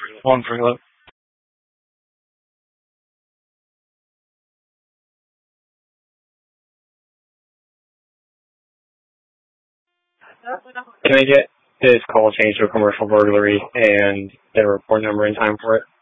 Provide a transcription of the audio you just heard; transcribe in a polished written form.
One preload. Can I get this call changed to a commercial burglary and get a report number in time for it?